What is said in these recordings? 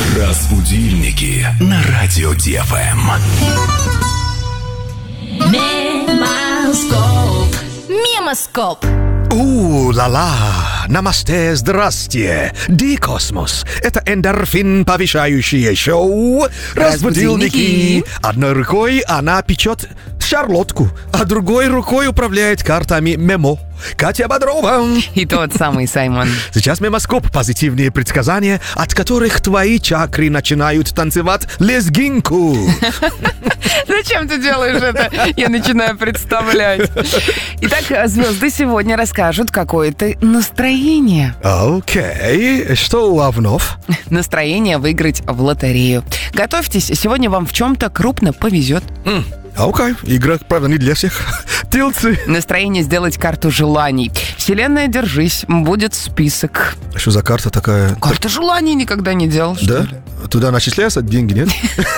Разбудильники на радио ДФМ. Мемоскоп. Ла-ла, намасте, здрасте, Ди-Космос. Это эндорфин повышающее шоу «Разбудильники». Одной рукой она печет шарлотку, а другой рукой управляет картами Мемо. Катя Бодрова. И тот самый Саймон. Сейчас мемоскоп. Позитивные предсказания, от которых твои чакры начинают танцевать лезгинку. Зачем ты делаешь это? Я начинаю представлять. Итак, звезды сегодня расскажут какое-то настроение. Окей. Что у овнов? Настроение выиграть в лотерею. Готовьтесь, сегодня вам в чем-то крупно повезет. Окей. Игра, правда, не для всех. Тельцы. Настроение сделать карту желаний. Вселенная, держись, будет список. Что за карта такая? Карта желаний никогда не делал, что Да? ли? Туда начисляются деньги, нет?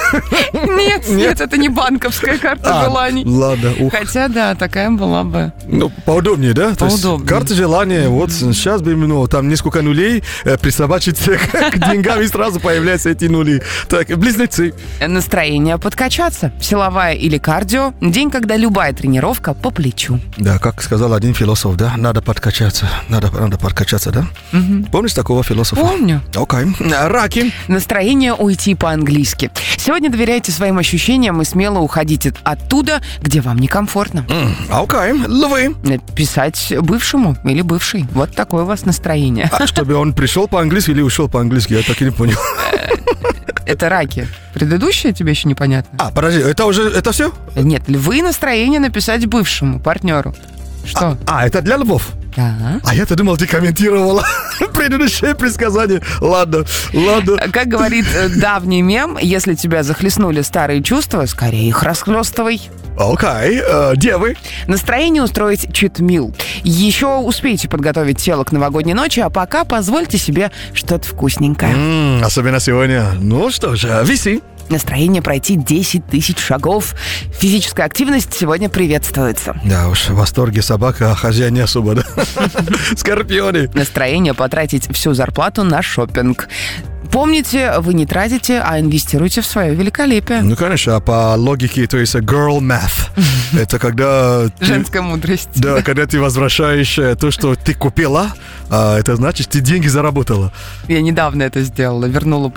Нет, это не банковская карта желаний. Ладно. Хотя, да, такая была бы. Ну, поудобнее, да? То есть Поудобнее. карта желания, вот сейчас бы именно там несколько нулей присобачить к деньгам, и сразу появляются эти нули. Так, близнецы. Настроение подкачаться. Силовая или кардио. День, когда любая тренировка по плечу. Да, как сказал один философ, да? Надо подкачаться. Надо подкачаться, да? Помнишь такого философа? Помню. Окей. Раки. Настроение уйти по-английски. Сегодня доверяйте своим ощущениям и смело уходите оттуда, где вам некомфортно. Окей. Львы. Писать бывшему или бывшей. Вот такое у вас настроение. А чтобы он пришел по-английски или ушел по-английски, я так и не понял. Это раки. Предыдущее тебе еще непонятно? Подожди, это все? Нет, львы настроение написать бывшему партнеру. Что? Это для львов? Да. А я-то думал, ты комментировала предыдущее предсказание. Ладно. Как говорит давний мем, если тебя захлестнули старые чувства, скорее их расхлёстывай. Окей. Девы. Настроение устроить читмил. Еще успейте подготовить тело к новогодней ночи, а пока позвольте себе что-то вкусненькое. Особенно сегодня. Ну что же, виси. Настроение пройти 10 тысяч шагов. Физическая активность сегодня приветствуется. Да уж, в восторге собака, а хозяин не особо, да? Скорпионы. Настроение потратить всю зарплату на шопинг. Помните, вы не тратите, а инвестируете в свое великолепие. Ну, конечно, по логике, то есть girl math. Это когда... Женская мудрость. Да, когда ты возвращаешь то, что ты купила, это значит, ты деньги заработала. Я недавно это сделала, вернула